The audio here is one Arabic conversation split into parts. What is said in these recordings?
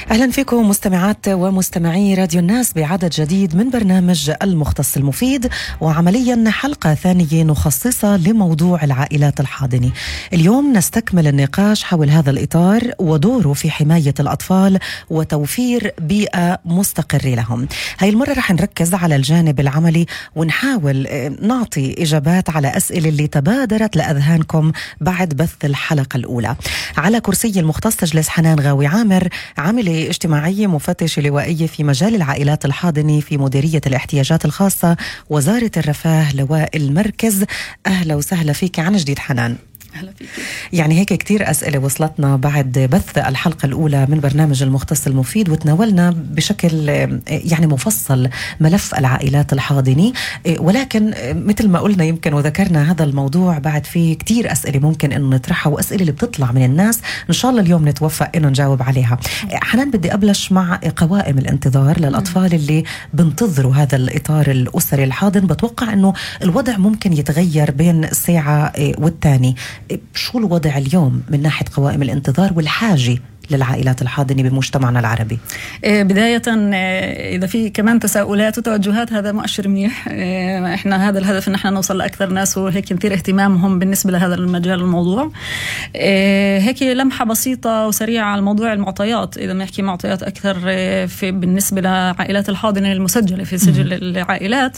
أهلا فيكم مستمعات ومستمعي راديو الناس بعدد جديد من برنامج المختص المفيد، وعمليا حلقة ثانية نخصصها لموضوع العائلات الحاضنة. اليوم نستكمل النقاش حول هذا الإطار ودوره في حماية الأطفال وتوفير بيئة مستقرة لهم. هاي المرة رح نركز على الجانب العملي ونحاول نعطي إجابات على أسئلة اللي تبادرت لأذهانكم بعد بث الحلقة الأولى. على كرسي المختص تجلس حنان غاوي عامر، عاملة اجتماعية مفتشة لوائية في مجال العائلات الحاضنة في مديرية الاحتياجات الخاصة وزارة الرفاه لواء المركز. أهلا وسهلا فيك عن جديد حنان. أهلا فيك. يعني هيك كتير أسئلة وصلتنا بعد بث الحلقة الأولى من برنامج المختص المفيد، وتناولنا بشكل يعني مفصل ملف العائلات الحاضنة، ولكن مثل ما قلنا يمكن وذكرنا هذا الموضوع بعد فيه كتير أسئلة ممكن إنه نطرحها، وأسئلة اللي بتطلع من الناس إن شاء الله اليوم نتوفق إنه نجاوب عليها. حنان، بدي أبلش مع قوائم الانتظار للأطفال اللي بنتظروا هذا الإطار الأسري الحاضن. بتوقع إنه الوضع ممكن يتغير بين ساعة والتاني. شو الوضع اليوم من ناحية قوائم الانتظار والحاجة للعائلات الحاضنة بمجتمعنا العربي؟ بداية إذا في كمان تساؤلات وتوجهات هذا مؤشر منيح. إحنا هذا الهدف إن إحنا نوصل لأكثر ناس، وهيك كثير اهتمامهم بالنسبة لهذا المجال الموضوع. هيك لمحة بسيطة وسريعة على الموضوع المعطيات. إذا بنحكي معطيات أكثر بالنسبة لعائلات الحاضنة المسجلة في سجل العائلات،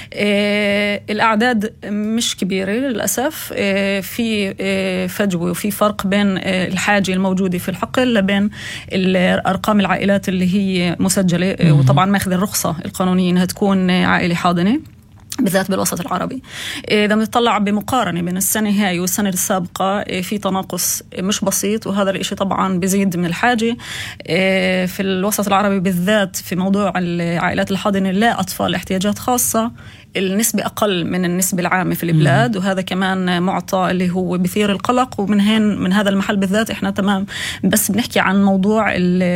الأعداد مش كبيرة للأسف. في فجوة وفي فرق بين الحاجة الموجودة في الحقل بين الأرقام العائلات اللي هي مسجلة وطبعا ماخذ الرخصة القانونية إنها تكون عائلة حاضنة بالذات بالوسط العربي. إذا بنطلع بمقارنة بين السنة هاي والسنة السابقة في تناقص مش بسيط، وهذا الإشي طبعا بيزيد من الحاجة في الوسط العربي بالذات في موضوع العائلات الحاضنة لا أطفال احتياجات خاصة. النسبة أقل من النسبة العامة في البلاد، وهذا كمان معطى اللي هو بثير القلق. ومن هذا المحل بالذات إحنا تمام بس بنحكي عن موضوع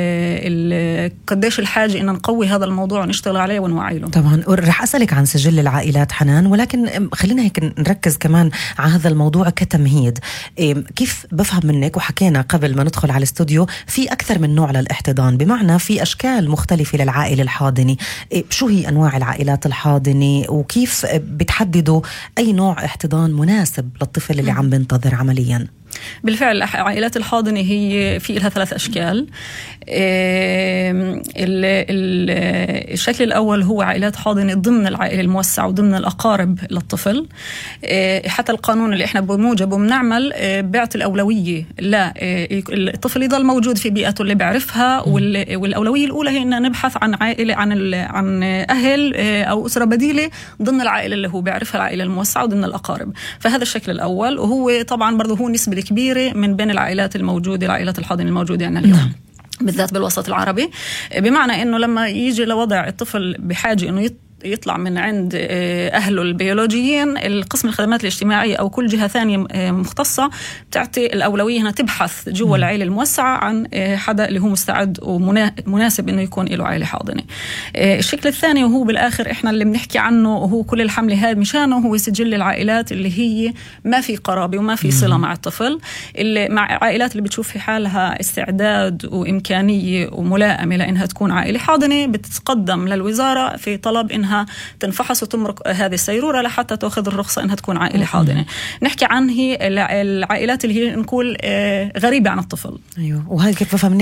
قديش الحاجة إن نقوي هذا الموضوع ونشتغل عليه ونوعي له. طبعا رح أسألك عن سجل العائلات حنان، ولكن خلينا هيك نركز كمان على هذا الموضوع كتمهيد. كيف بفهم منك، وحكينا قبل ما ندخل على الاستوديو في أكثر من نوع للاحتضان، بمعنى في أشكال مختلفة للعائلة الحاضنة. شو هي أنواع العائلات الحاضنة، وكيف بتحددوا أي نوع احتضان مناسب للطفل اللي عم بنتظر عمليا؟ بالفعل العائلات الحاضنة هي في لها 3 أشكال. الشكل الأول هو عائلات حاضنة ضمن العائلة الموسعة وضمن الأقارب للطفل. حتى القانون اللي إحنا بموجبه بنعمل بيعطي الأولوية لا الطفل يضل موجود في بيئته اللي بيعرفها، والأولوية الأولى هي إن نبحث عن عائلة عن أهل أو أسرة بديلة ضمن العائلة اللي هو بيعرفها، العائلة الموسعة وضمن الأقارب. فهذا الشكل الأول، وهو طبعا برضه هو نسبة كبيرة من بين العائلات الموجودة، العائلات الحاضنة الموجودة يعني اليوم بالذات بالوسط العربي. بمعنى إنه لما يجي لوضع الطفل بحاجة إنه يطلع من عند أهله البيولوجيين، القسم الخدمات الاجتماعية أو كل جهة ثانية مختصة بتعطي الأولوية هنا تبحث جوا العائلة الموسعة عن حدا اللي هو مستعد ومناسب إنه يكون له عائلة حاضنة. الشكل الثاني وهو بالآخر إحنا اللي بنحكي عنه، وهو كل الحملة هذه مشانه هو سجل العائلات اللي هي ما في قرابة وما في صلة مع الطفل، اللي مع عائلات اللي بتشوف في حالها استعداد وإمكانية وملائمة لأنها تكون عائلة حاضنة، بتتقدم للوزارة في طلب إنها تنفحص وتمرق هذه السيرورة لحتى تأخذ الرخصة إنها تكون عائلة حاضنة. نحكي عن هي العائلات اللي هي نقول غريبة عن الطفل. أيوة، وهذا كيف بفهم